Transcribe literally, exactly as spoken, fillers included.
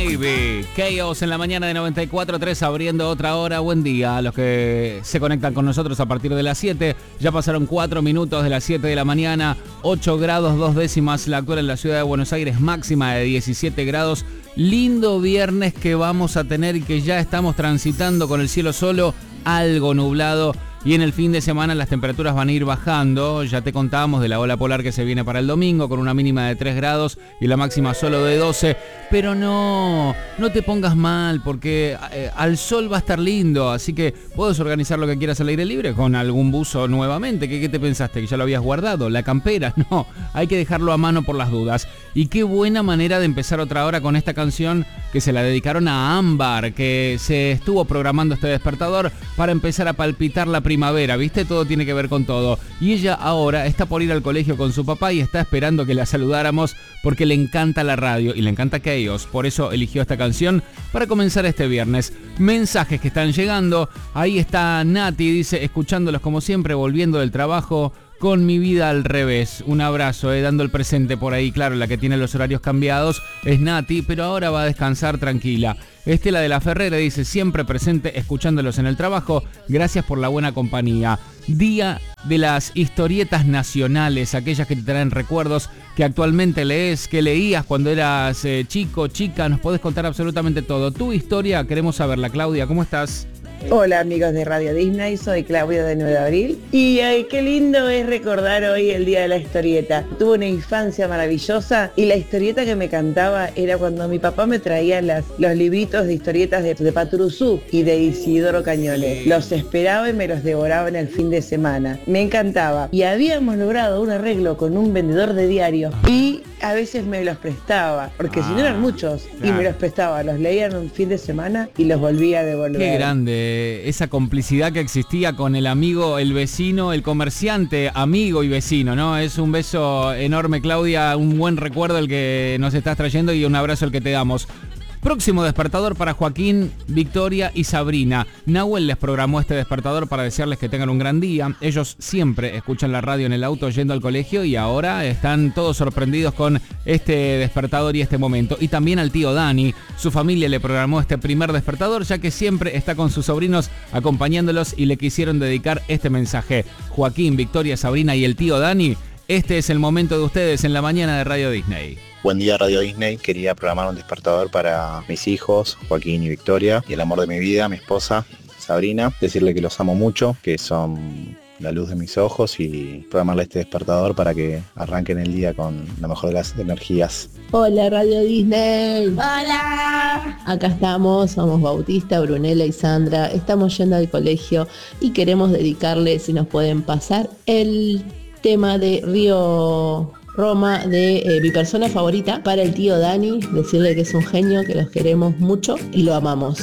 Maybe. Chaos en la mañana de noventa y cuatro punto tres, abriendo otra hora. Buen día a los que se conectan con nosotros a partir de las siete. Ya pasaron cuatro minutos de las siete de la mañana. ocho grados, dos décimas la actual en la ciudad de Buenos Aires, máxima de diecisiete grados. Lindo viernes que vamos a tener y que ya estamos transitando con el cielo solo, algo nublado. Y en el fin de semana las temperaturas van a ir bajando. Ya te contábamos de la ola polar que se viene para el domingo con una mínima de tres grados y la máxima solo de doce. Pero no, no te pongas mal porque eh, al sol va a estar lindo. Así que puedes organizar lo que quieras al aire libre con algún buzo nuevamente. ¿Qué, qué te pensaste? ¿Que ya lo habías guardado? ¿La campera? No, hay que dejarlo a mano por las dudas. Y qué buena manera de empezar otra hora con esta canción que se la dedicaron a Ámbar, que se estuvo programando este despertador para empezar a palpitar la primera primavera, ¿viste? Todo tiene que ver con todo. Y ella ahora está por ir al colegio con su papá y está esperando que la saludáramos porque le encanta la radio y le encanta Chaos. Por eso eligió esta canción para comenzar este viernes. Mensajes que están llegando. Ahí está Nati, dice, escuchándolos como siempre, volviendo del trabajo con mi vida al revés. Un abrazo, eh, dando el presente por ahí. Claro, la que tiene los horarios cambiados es Nati, pero ahora va a descansar tranquila. Estela de la Ferrera dice, siempre presente escuchándolos en el trabajo, gracias por la buena compañía. Día de las historietas nacionales, aquellas que te traen recuerdos que actualmente lees, que leías cuando eras eh, chico, chica, nos podés contar absolutamente todo. Tu historia, queremos saberla. Claudia, ¿cómo estás? Hola amigos de Radio Disney, soy Claudia de nueve de abril y ay, qué lindo es recordar hoy el día de la historieta. Tuve una infancia maravillosa y la historieta que me cantaba era cuando mi papá me traía las, los libritos de historietas de, de Patrusú y de Isidoro Cañones. Los esperaba y me los devoraba en el fin de semana. Me encantaba. Y habíamos logrado un arreglo con un vendedor de diarios y a veces me los prestaba, porque ah, si no eran muchos, claro. Y me los prestaba, los leía en un fin de semana y los volvía a devolver. Qué grande, esa complicidad que existía con el amigo, el vecino, el comerciante, amigo y vecino, ¿no? Es un beso enorme, Claudia, un buen recuerdo el que nos estás trayendo y un abrazo el que te damos. Próximo despertador para Joaquín, Victoria y Sabrina. Nahuel les programó este despertador para desearles que tengan un gran día. Ellos siempre escuchan la radio en el auto yendo al colegio y ahora están todos sorprendidos con este despertador y este momento. Y también al tío Dani. Su familia le programó este primer despertador ya que siempre está con sus sobrinos acompañándolos y le quisieron dedicar este mensaje. Joaquín, Victoria, Sabrina y el tío Dani, este es el momento de ustedes en la mañana de Radio Disney. Buen día Radio Disney, quería programar un despertador para mis hijos, Joaquín y Victoria, y el amor de mi vida, mi esposa, Sabrina, decirle que los amo mucho, que son la luz de mis ojos y programarle este despertador para que arranquen el día con la mejor de las energías. Hola Radio Disney. Hola. Acá estamos, somos Bautista, Brunella y Sandra, estamos yendo al colegio y queremos dedicarle, si nos pueden pasar, el tema de Río Roma de eh, mi persona favorita para el tío Dani, decirle que es un genio, que los queremos mucho y lo amamos.